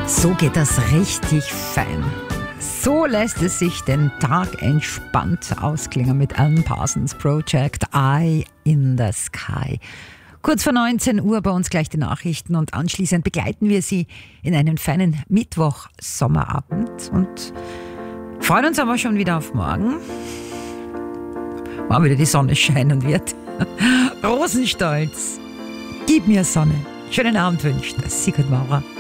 So geht das richtig fein. So lässt es sich den Tag entspannt ausklingen mit Alan Parsons Project Eye in the Sky. Kurz vor 19 Uhr bei uns gleich die Nachrichten und anschließend begleiten wir Sie in einen feinen Mittwoch-Sommerabend und freuen uns aber schon wieder auf morgen, wann wieder die Sonne scheinen wird. Rosenstolz, gib mir Sonne. Schönen Abend wünscht Sigrid Maurer.